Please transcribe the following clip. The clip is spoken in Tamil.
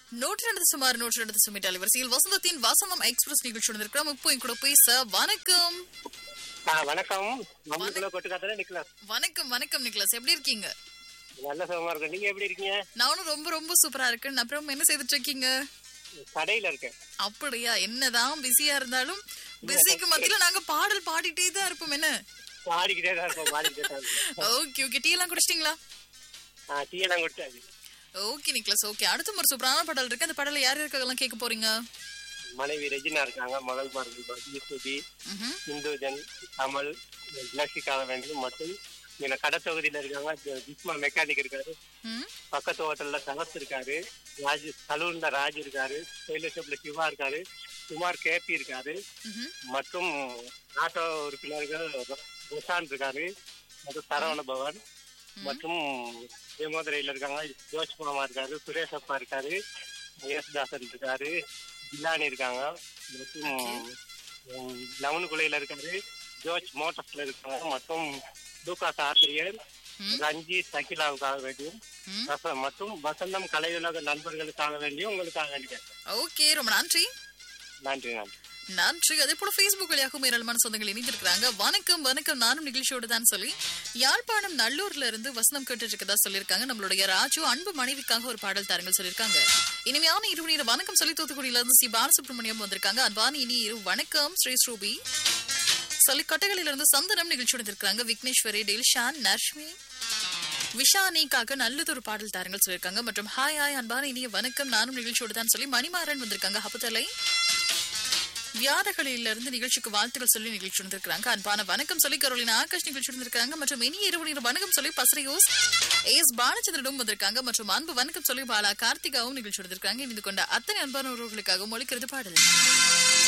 சுமார் 102 சுமிட் அலைவரிசையில் வசந்தத்தின் வசந்தம் எக்ஸ்பிரஸ் நிகழ்ச்சி இருக்கிறோம். இப்போ என் கூட பேச வணக்கம். வணக்கம். நிக்கலாஸ். வணக்கம் வணக்கம் நிக்கலாஸ், எப்படி இருக்கீங்க? நல்ல சுகமா இருக்கேன். நீங்க எப்படி இருக்கீங்க? நானும் ரொம்ப ரொம்ப சூப்பரா இருக்கேன். அப்புறம் என்ன செய்துட்டு இருக்கீங்க? கடையில இருக்கேன். அப்படியா? என்னதான் பிஸியா இருந்தாலும் பிஸிக்கு மத்தியில நாங்க பாடல் பாடிட்டே தான் இருப்போம். என்ன பாடிக்கிட்டே தான் இருப்போம். Okay okay. டீ எல்லாம் குடிச்சிட்டீங்களா? டீ எல்லாம் குடிச்சாச்சு. Okay Nicolas. ஓகே, அடுத்த ஒரு சூப்பரான பாடல் இருக்கு. அந்த பாடல யார் யாருக்கெல்லாம் கேட்க போறீங்க? மனைவி ரெஜினா இருக்காங்க, மகள் மார்கள் இந்துஜன், கமல், லட்சிக்காக வேண்டும் மற்றும் கடத்தொகுதியில இருக்காங்க. ஜிஸ்மா மெக்கானிக் இருக்காரு, பக்கத்து ஹோட்டல்ல சகத் இருக்காரு, ராஜ் சலூன்ல ராஜ் இருக்காரு, டெய்லர் ஷாப்ல சிவா இருக்காரு, குமார் கேபி இருக்காரு மற்றும் ஆட்டோ உறுப்பினர்கள் பிரசாந்த் இருக்காரு மற்றும் சரவண பவன் மற்றும் தேமோதரையில இருக்காங்க. ஜோஷ் மாமா இருக்காரு, சுரேஷ் அப்பா இருக்காரு, யேசுதாசன் இருக்காரு, ஜிலானி இருக்காங்க மற்றும் லவனுகுலையில இருக்காரு, ஜோர்ஜ் மோட்டர்ஸ்ல இருக்காங்க மற்றும் லூகாஸ் ஆசிரியர், ரஞ்சித் சகிலாவுக்காக வேண்டியும் மற்றும் வசந்தம் கலையுலக நண்பர்களுக்காக வேண்டியும் உங்களுக்காக வேண்டிய. ஓகே, ரொம்ப நன்றி. நன்றி நன்றி நன்றி. அதே போல பேஸ்புக் வழியாகவும் ஏராளமான சொந்தங்கள் இணைந்திருக்கிறாங்க. வணக்கம் வணக்கம், நானும் நிகழ்ச்சியோடு தான் சொல்லி யாழ்ப்பாணம் நல்லூர்ல இருந்து வசனம் கேட்டு இருக்கதா சொல்லியிருக்காங்க. நம்மளுடைய ராஜு அன்பு மனைவிக்காக ஒரு பாடல் தாருங்கள் சொல்லியிருக்காங்க. இனிமையான இரவு நேர வணக்கம் சொல்லி தூத்துக்குடியில இருந்து ஸ்ரீ பாலசுப்ரமணியம் வந்திருக்காங்க. அன்பான இனி இரவு வணக்கம் ஸ்ரீ ஸ்ரூபி சொல்லி கொட்டைகளில இருந்து சந்தனம் நிகழ்ச்சியோடு இருக்காங்க. விக்னேஸ்வரி, டெல்ஷான், நர்ஷ்மி, விஷானிக்காக நல்லதொரு பாடல் தாருங்கள் சொல்லியிருக்காங்க. மற்றும் ஹாய் ஹாய் அன்பான இனிய வணக்கம், நானும் நிகழ்ச்சியோடு தான் சொல்லி மணிமாறன் வந்திருக்காங்க. ஹபத்தலை வியாழகளில இருந்து நிகழ்ச்சிக்கு வாழ்த்துக்கள் சொல்லி நிகழ்ச்சி இருந்திருக்காங்க. அன்பான வணக்கம் சொல்லி கரோலினா ஆகாஷ் நிகழ்ச்சி இருந்திருக்காங்க. மற்றும் இனி இரவு வணக்கம் சொல்லி பசரியோஸ் ஏஸ் பாலச்சந்திரனும் வந்திருக்காங்க. மற்றும் அன்பு வணக்கம் சொல்லி பாலா கார்த்திகாவும் நிகழ்ச்சி இருந்திருக்காங்க. இது கொண்ட அத்தனை அன்பான உறவுகளுக்காக மொழிக்கிறது பாடல்.